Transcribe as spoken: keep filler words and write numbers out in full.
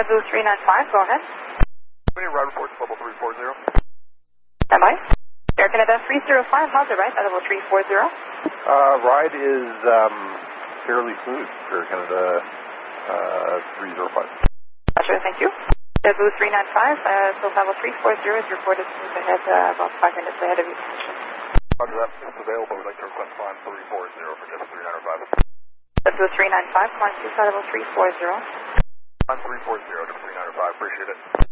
JetBlue three nine five, go ahead. Any ride reports, level three four zero. Stand by. Air Canada three zero five, how's it right at level three four zero? Uh, ride is um, fairly smooth for Canada uh, three zero five. Gotcha, thank you. JetBlue three nine five, uh, so level three four zero is reported smooth ahead, uh, about five minutes ahead of your position. Roger that. If available, we'd like to request climb three four zero for JetBlue three nine five. JetBlue three nine five, climb two level three four zero. Climb three four zero, JetBlue three nine five, appreciate it.